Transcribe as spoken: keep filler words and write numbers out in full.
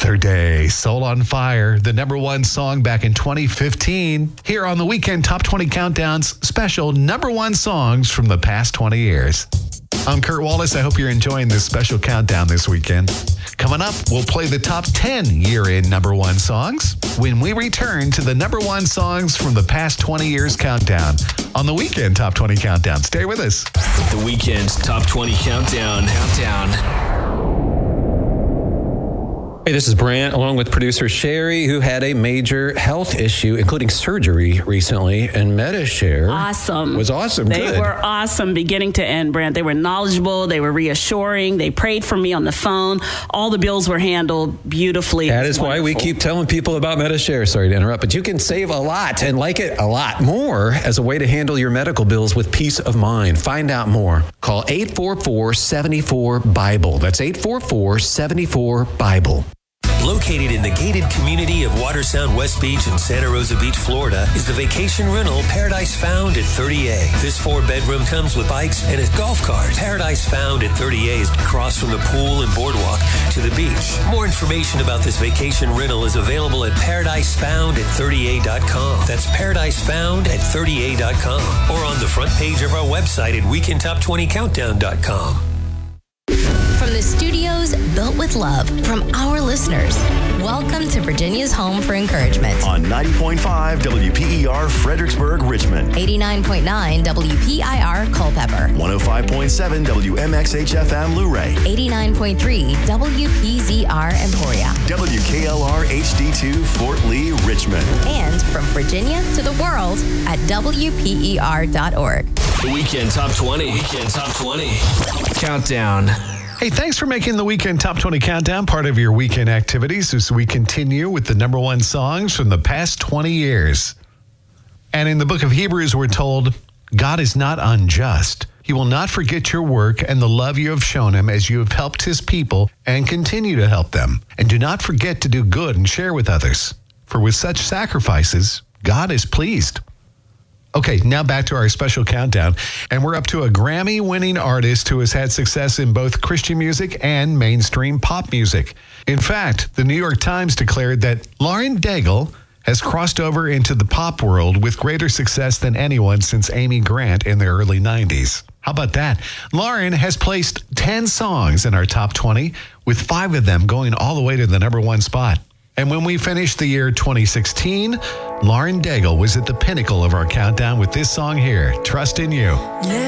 Yesterday, Soul on Fire, the number one song back in twenty fifteen. Here on the Weekend Top twenty Countdown's special number one songs from the past twenty years. I'm Kurt Wallace. I hope you're enjoying this special countdown this weekend. Coming up, we'll play the top ten year-in number one songs when we return to the number one songs from the past twenty years countdown on the Weekend Top twenty Countdown. Stay with us. The Weekend Top twenty Countdown. Countdown. Hey, this is Brant, along with producer Sherry, who had a major health issue, including surgery recently, and Medi-Share awesome. was awesome. They Good. were awesome beginning to end, Brant. They were knowledgeable. They were reassuring. They prayed for me on the phone. All the bills were handled beautifully. That is why we keep telling people about Medi-Share. Sorry to interrupt, but you can save a lot and like it a lot more as a way to handle your medical bills with peace of mind. Find out more. Call eight four four, seven four, BIBLE. That's eight four four, seven four, BIBLE. Located in the gated community of Watersound West Beach in Santa Rosa Beach, Florida, is the vacation rental Paradise Found at thirty A. This four-bedroom comes with bikes and a golf cart. Paradise Found at thirty A is across from the pool and boardwalk to the beach. More information about this vacation rental is available at paradise found at thirty A dot com. That's paradise found at thirty A dot com or on the front page of our website at weekend top twenty countdown dot com. From the studios built with love from our listeners, welcome to Virginia's home for encouragement. On ninety point five W P E R Fredericksburg, Richmond. eighty-nine point nine W P I R Culpeper. one oh five point seven W M X H F M Luray. eighty-nine point three W P Z R Emporia. W K L R H D two Fort Lee, Richmond. And from Virginia to the world at W P E R dot org. The Weekend Top twenty. Weekend Top twenty. Countdown. Hey, thanks for making the Weekend Top twenty Countdown part of your weekend activities as we continue with the number one songs from the past twenty years. And in the book of Hebrews, we're told, God is not unjust. He will not forget your work and the love you have shown him as you have helped his people and continue to help them. And do not forget to do good and share with others. For with such sacrifices, God is pleased. Okay, now back to our special countdown. And we're up to a Grammy-winning artist who has had success in both Christian music and mainstream pop music. In fact, the New York Times declared that Lauren Daigle has crossed over into the pop world with greater success than anyone since Amy Grant in the early nineties. How about that? Lauren has placed ten songs in our top twenty, with five of them going all the way to the number one spot. And when we finished the year twenty sixteen, Lauren Daigle was at the pinnacle of our countdown with this song here, Trust in You.